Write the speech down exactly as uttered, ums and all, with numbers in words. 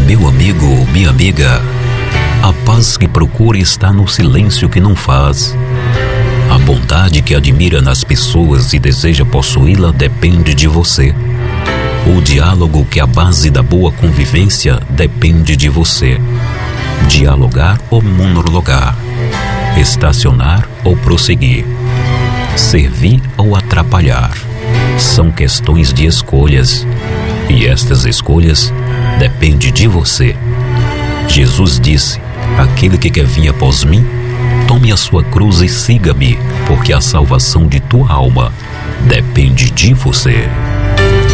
Meu amigo, minha amiga, a paz que procura está no silêncio que não faz. A bondade que admira nas pessoas e deseja possuí-la depende de você. O diálogo que é a base da boa convivência depende de você. Dialogar ou monologar, estacionar ou prosseguir, servir ou atrapalhar, são questões de escolhas. E estas escolhas dependem de você. Jesus disse: aquele que quer vir após mim, tome a sua cruz e siga-me, porque a salvação de tua alma depende de você.